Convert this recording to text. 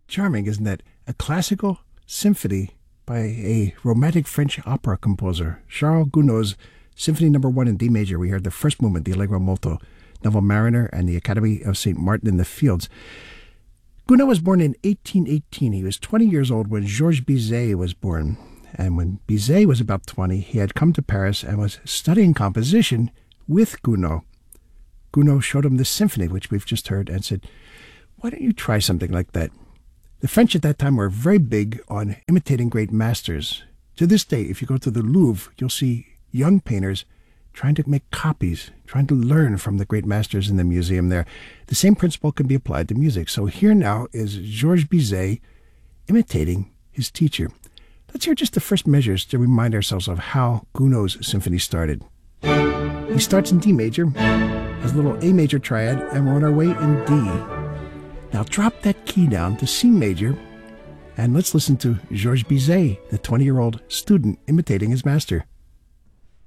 Charming, isn't that? A classical symphony by a romantic French opera composer, Charles Gounod's Symphony No. 1 in D major. We heard the first movement, the Allegro molto, Neville Mariner and the Academy of St. Martin in the Fields. Gounod was born in 1818. He was 20 years old when Georges Bizet was born. And when Bizet was about 20, he had come to Paris and was studying composition with Gounod. Gounod showed him this symphony, which we've just heard, and said, "Why don't you try something like that?" The French at that time were very big on imitating great masters. To this day, if you go to the Louvre, you'll see young painters trying to make copies, trying to learn from the great masters in the museum there. The same principle can be applied to music. So here now is Georges Bizet imitating his teacher. Let's hear just the first measures to remind ourselves of how Gounod's symphony started. He starts in D major, has a little A major triad, and we're on our way in D. Now drop that key down to C major, and let's listen to Georges Bizet, the 20-year-old student imitating his master.